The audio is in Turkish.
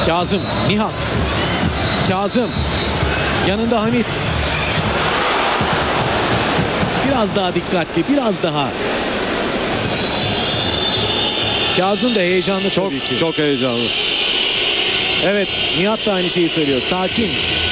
Kazım, Nihat. Kazım. Yanında Hamit. Biraz daha dikkatli, biraz daha. Kazım da heyecanlı tabii ki. Çok heyecanlı. Evet, Nihat da aynı şeyi söylüyor. Sakin.